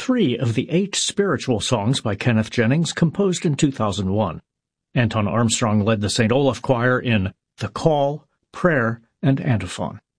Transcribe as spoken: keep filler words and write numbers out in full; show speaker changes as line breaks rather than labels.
three of the eight spiritual songs by Kenneth Jennings composed in two thousand one. Anton Armstrong led the Saint Olaf Choir in The Call, Prayer, and Antiphon.